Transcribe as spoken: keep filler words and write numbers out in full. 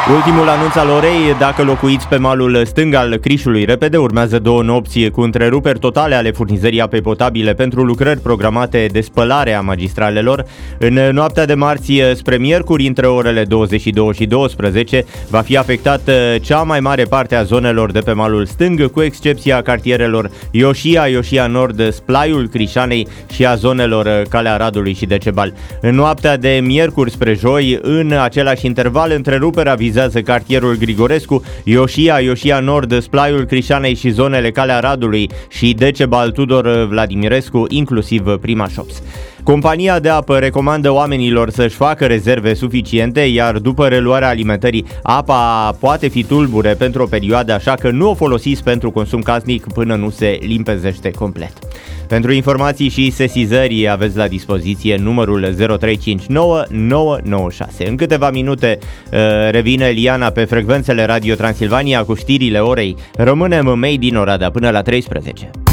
Ultimul anunț al orei, dacă locuiți pe malul stâng al Crișului, repede urmează două nopți cu întreruperi totale ale furnizării apei potabile pentru lucrări programate de spălare a magistralelor. În noaptea de marți spre miercuri, între orele douăzeci și două și douăsprezece, va fi afectată cea mai mare parte a zonelor de pe malul stâng, cu excepția cartierelor Ioșia, Ioșia Nord, Splaiul Crișanei și a zonelor Calea Radului și Decebal. În noaptea de miercuri spre joi, în același interval, întreruperea vizează cartierul Grigorescu, Ioșia, Ioșia Nord, Splaiul Crișanei și zonele Calea Radului și Decebal Tudor Vladimirescu, inclusiv Prima Șops. Compania de apă recomandă oamenilor să-și facă rezerve suficiente, iar după reluarea alimentării, apa poate fi tulbure pentru o perioadă, așa că nu o folosiți pentru consum casnic până nu se limpezește complet. Pentru informații și sesizări aveți la dispoziție numărul zero trei cinci nouă nouă nouă șase. În câteva minute revine Liana pe frecvențele Radio Transilvania cu știrile orei. Rămânem Made in Oradea până la treisprezece.